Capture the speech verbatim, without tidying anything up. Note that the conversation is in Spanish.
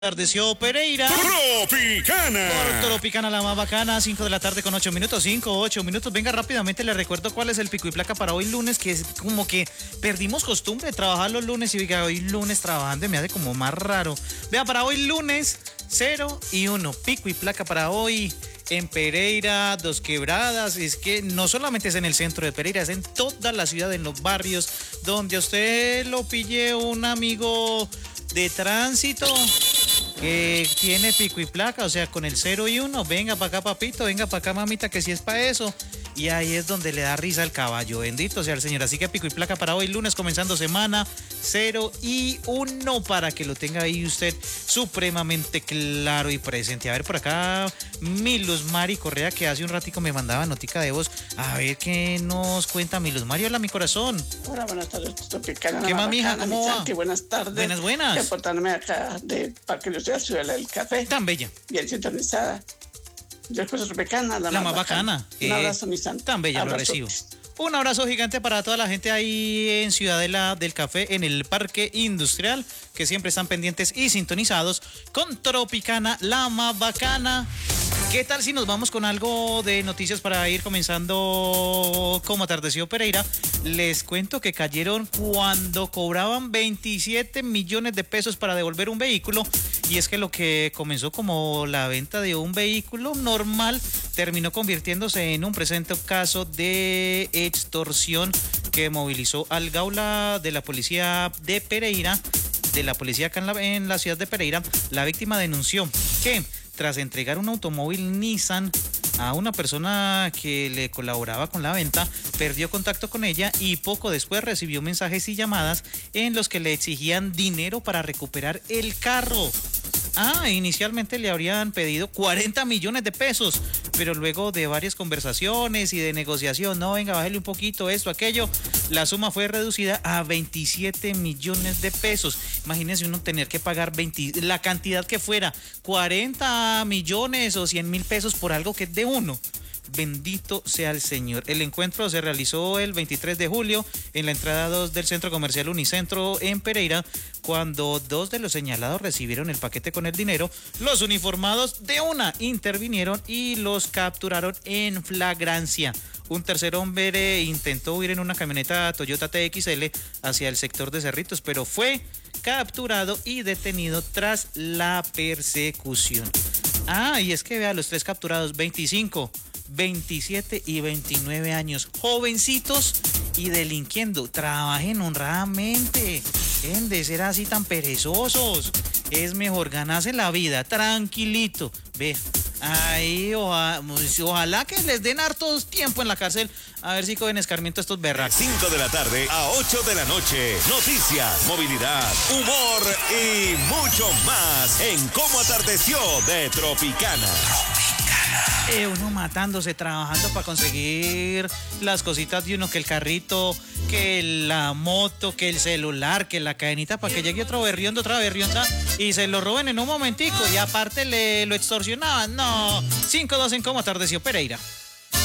Atardeció Pereira. Tropicana. Por Tropicana, la más bacana, cinco de la tarde con ocho minutos, cinco, ocho minutos. Venga, rápidamente les recuerdo cuál es el pico y placa para hoy lunes, que es como que perdimos costumbre de trabajar los lunes y oiga, hoy lunes trabajando me hace como más raro. Vea, para hoy lunes, cero y uno, pico y placa para hoy en Pereira, Dos Quebradas. Es que no solamente es en el centro de Pereira, es en toda la ciudad, en los barrios, donde a usted lo pille un amigo de tránsito que tiene pico y placa, o sea, con el cero y uno, venga para acá papito, venga para acá mamita, que si es para eso. Y ahí es donde le da risa al caballo, bendito sea el Señor. Así que pico y placa para hoy, lunes, comenzando semana, cero y uno, para que lo tenga ahí usted supremamente claro y presente. A ver, por acá, mi Luz Mari Correa, que hace un ratico me mandaba notica de voz. A ver qué nos cuenta mi Luz Mari. Hola, mi corazón. Hola, buenas tardes, Tropicana. ¿Qué más, mija? ¿Cómo va? Santi, buenas tardes. Buenas, buenas. Reportándome acá de Parque Industrial Ciudad del Café. Tan bella. Bien sintonizada. Yo escucho Tropicana, la, La más más bacana. bacana. Eh, Un abrazo, mi Santi. Tan bella, lo Abrazotes. recibo. Un abrazo gigante para toda la gente ahí en Ciudadela del Café, en el Parque Industrial, que siempre están pendientes y sintonizados con Tropicana, la más bacana. ¿Qué tal si nos vamos con algo de noticias para ir comenzando como atardeció Pereira? Les cuento que cayeron cuando cobraban veintisiete millones de pesos para devolver un vehículo. Y es que lo que comenzó como la venta de un vehículo normal terminó convirtiéndose en un presente caso de extorsión que movilizó al Gaula de la policía de Pereira, de la policía acá en la, en la ciudad de Pereira. La víctima denunció que tras entregar un automóvil Nissan a una persona que le colaboraba con la venta, perdió contacto con ella y poco después recibió mensajes y llamadas en los que le exigían dinero para recuperar el carro. Ah, inicialmente le habrían pedido cuarenta millones de pesos, pero luego de varias conversaciones y de negociación, no, venga, bájale un poquito esto, aquello, la suma fue reducida a veintisiete millones de pesos. Imagínense uno tener que pagar veinte, la cantidad que fuera, cuarenta millones o cien mil pesos por algo que es de uno. Bendito sea el Señor. El encuentro se realizó el veintitrés de julio en la entrada dos del centro comercial Unicentro en Pereira. Cuando dos de los señalados recibieron el paquete con el dinero, los uniformados de una intervinieron y los capturaron en flagrancia. Un tercer hombre intentó huir en una camioneta Toyota T X L hacia el sector de Cerritos, pero fue capturado y detenido tras la persecución. Ah, y es que vea, los tres capturados, veinticinco, veintisiete y veintinueve años, jovencitos y delinquiendo. Trabajen honradamente, dejen de ser así tan perezosos. Es mejor ganarse la vida tranquilito. Ve, ahí oja, ojalá que les den harto tiempo en la cárcel, a ver si cogen escarmiento a estos berracos. cinco de la tarde a ocho de la noche. Noticias, movilidad, humor y mucho más en Cómo Atardeció de Tropicana. Eh, uno matándose, trabajando para conseguir las cositas de uno, que el carrito, que la moto, que el celular, que la cadenita, para que llegue otro berriondo, otra berrionda y se lo roben en un momentico y aparte le lo extorsionaban. No, cinco dos en Cómo Atardeció Pereira.